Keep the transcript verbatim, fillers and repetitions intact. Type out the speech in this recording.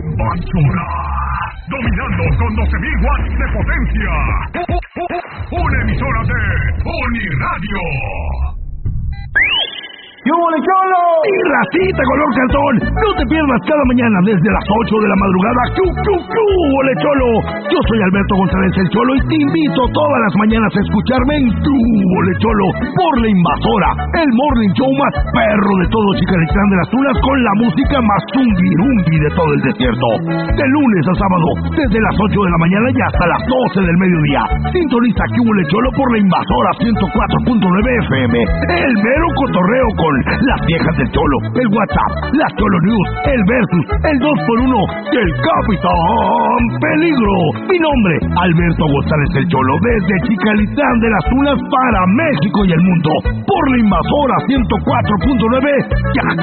Invasora. Dominando con doce mil watts de potencia. Una emisora de Uniradio. ¡Yo, Cholo! ¡Mi racita color cartón! No te pierdas cada mañana desde las ocho de la madrugada. ¡Chu, chu, chu! ¡Ole, Cholo! Yo soy Alberto González el Cholo y te invito todas las mañanas a escucharme en Tu Ole, Cholo por La Invasora, el morning show más perro de todo Chicalitlán de las Tunas con la música más zumbi-rumbi de todo el desierto. De lunes a sábado, desde las ocho de la mañana y hasta las doce del mediodía. Sintoniza Tu Ole, Cholo por La Invasora ciento cuatro punto nueve F M. El mero cotorreo con las viejas del Cholo, el WhatsApp, las Cholo News, el Versus, el dos por uno y el Capitán Peligro. Mi nombre, Alberto González el Cholo, desde Chicalitlán de las Tunas para México y el mundo, por La Invasora ciento cuatro punto nueve y hasta